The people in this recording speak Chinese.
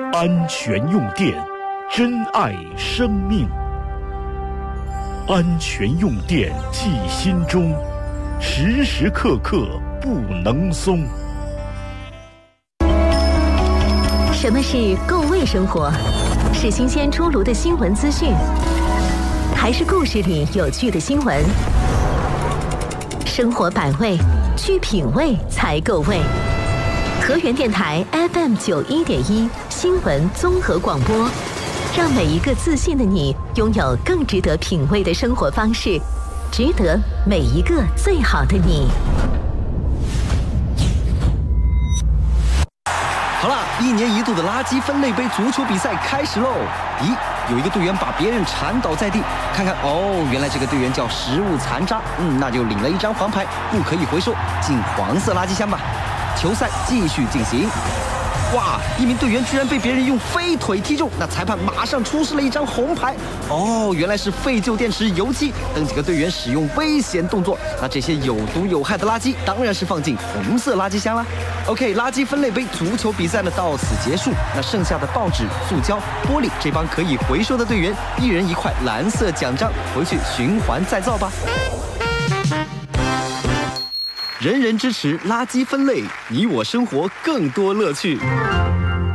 安全用电，珍爱生命。安全用电记心中，时时刻刻不能松。 什么是够味生活？是新鲜出炉的新闻资讯，还是故事里有趣的新闻？生活百味，去品味才够味。河源电台 FM91.1新闻综合广播，让每一个自信的你拥有更值得品味的生活方式，值得每一个最好的你。 好了，一年一度的垃圾分类杯足球比赛开始喽！咦，有一个队员把别人缠倒在地，看看哦，原来这个队员叫食物残渣，那就领了一张黄牌，不可以回收，进黄色垃圾箱吧。球赛继续进行。哇！一名队员居然被别人用飞腿踢中，那裁判马上出示了一张红牌。哦，原来是废旧电池、油漆等几个队员使用危险动作。那这些有毒有害的垃圾当然是放进红色垃圾箱啦。OK， 垃圾分类杯足球比赛呢到此结束。那剩下的报纸、塑胶、玻璃，这帮可以回收的队员，一人一块蓝色奖章，回去循环再造吧。人人支持垃圾分类，你我生活更多乐趣。